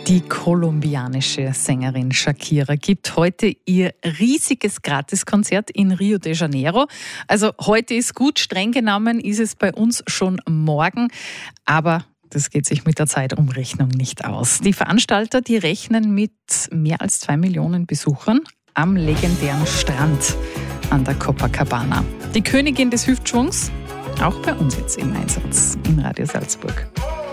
Die kolumbianische Sängerin Shakira gibt heute ihr riesiges Gratiskonzert in Rio de Janeiro. Also heute ist gut, streng genommen ist es bei uns schon morgen, aber das geht sich mit der Zeitumrechnung nicht aus. Die Veranstalter, die rechnen mit mehr als 2 Millionen Besuchern am legendären Strand an der Copacabana. Die Königin des Hüftschwungs, auch bei uns jetzt im Einsatz in Radio Salzburg.